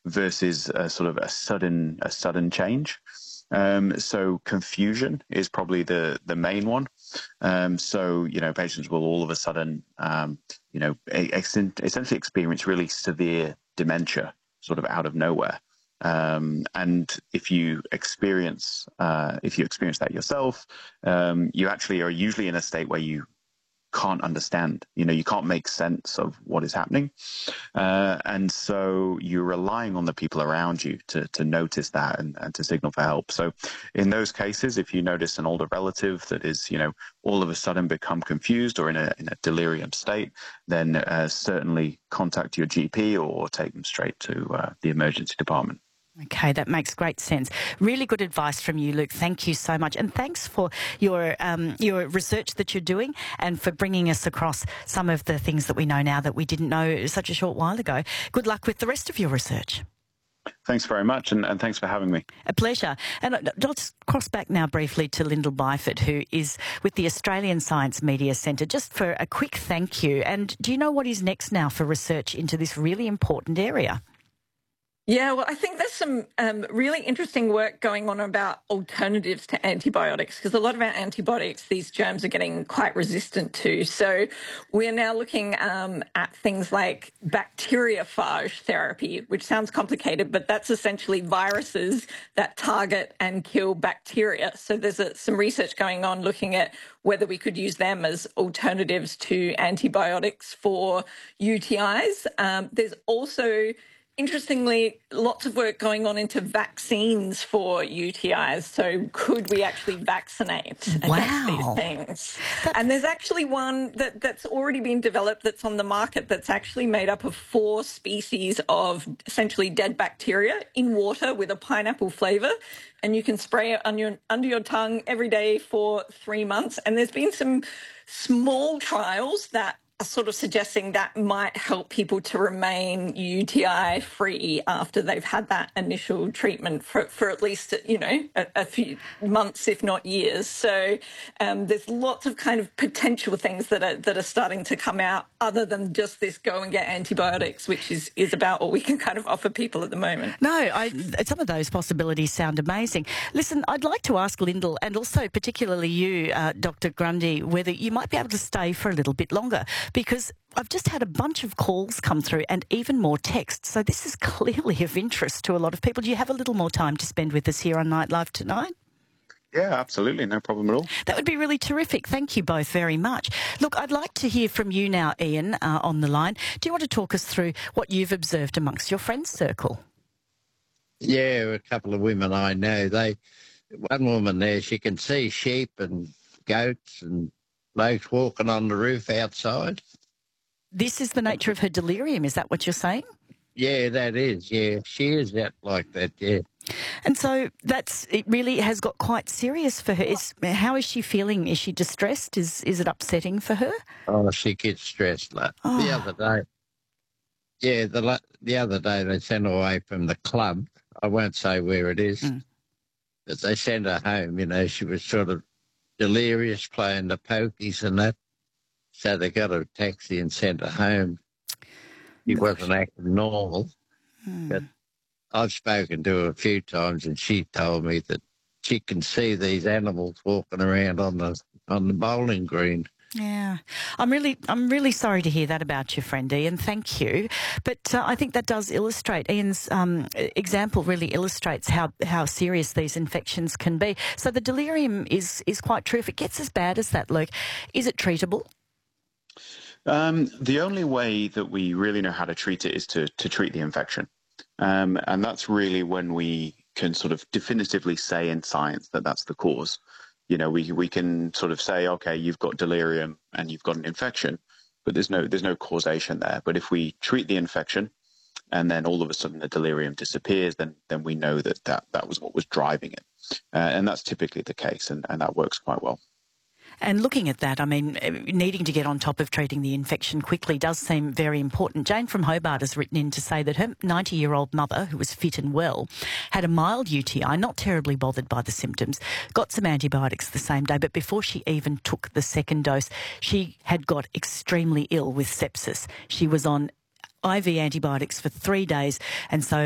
versus a sort of a sudden change. So confusion is probably the main one. So, patients will all of a sudden, essentially experience really severe dementia sort of out of nowhere. And if you experience that yourself, you actually are usually in a state where you can't understand, you can't make sense of what is happening. And so you're relying on the people around you to notice that and to signal for help. So in those cases, if you notice an older relative that is, all of a sudden become confused or in a delirium state, then certainly contact your GP or take them straight to the emergency department. Okay, that makes great sense. Really good advice from you, Luke. Thank you so much. And thanks for your research that you're doing and for bringing us across some of the things that we know now that we didn't know such a short while ago. Good luck with the rest of your research. Thanks very much, and thanks for having me. A pleasure. And I'll just cross back now briefly to Lyndall Byford, who is with the Australian Science Media Centre, just for a quick thank you. And do you know what is next now for research into this really important area? Yeah, well, I think there's some really interesting work going on about alternatives to antibiotics, because a lot of our antibiotics, these germs are getting quite resistant to. So we're now looking at things like bacteriophage therapy, which sounds complicated, but that's essentially viruses that target and kill bacteria. So there's some research going on looking at whether we could use them as alternatives to antibiotics for UTIs. There's also, interestingly, lots of work going on into vaccines for UTIs. So could we actually vaccinate against these things? And there's actually one that's already been developed that's on the market that's actually made up of 4 species of essentially dead bacteria in water with a pineapple flavour. And you can spray it on under your tongue every day for 3 months. And there's been some small trials that are sort of suggesting that might help people to remain UTI free after they've had that initial treatment for at least, a few months, if not years. So there's lots of kind of potential things that are starting to come out other than just this go and get antibiotics, which is about all we can kind of offer people at the moment. No, some of those possibilities sound amazing. Listen, I'd like to ask Lyndall, and also particularly you, Dr. Grundy, whether you might be able to stay for a little bit longer, because I've just had a bunch of calls come through and even more texts. So this is clearly of interest to a lot of people. Do you have a little more time to spend with us here on Night Live tonight? Yeah, absolutely. No problem at all. That would be really terrific. Thank you both very much. Look, I'd like to hear from you now, Ian, on the line. Do you want to talk us through what you've observed amongst your friends' circle? Yeah, a couple of women I know. One woman there, she can see sheep and goats and blokes walking on the roof outside. This is the nature of her delirium, is that what you're saying? Yeah, that is, yeah. She is out like that, yeah. And so it really has got quite serious for her. How is she feeling? Is she distressed? Is it upsetting for her? Oh, she gets stressed. The other day, the other day they sent her away from the club. I won't say where it is, but they sent her home. She was sort of delirious, playing the pokies and that. So they got her a taxi and sent her home. She wasn't acting normal. But I've spoken to her a few times and she told me that she can see these animals walking around on the bowling green. Yeah, I'm really sorry to hear that about your friend, Ian. Thank you. But I think that does illustrate, Ian's example really illustrates how serious these infections can be. So the delirium is quite true. If it gets as bad as that, Luke, is it treatable? The only way that we really know how to treat it is to treat the infection. And that's really when we can sort of definitively say in science that that's the cause. We can sort of say, okay, you've got delirium and you've got an infection, but there's no causation there. But if we treat the infection and then all of a sudden the delirium disappears, then we know that was what was driving it. And that's typically the case, and that works quite well. And looking at that, I mean, needing to get on top of treating the infection quickly does seem very important. Jane from Hobart has written in to say that her 90-year-old mother, who was fit and well, had a mild UTI, not terribly bothered by the symptoms, got some antibiotics the same day, but before she even took the second dose, she had got extremely ill with sepsis. She was on IV antibiotics for 3 days, and so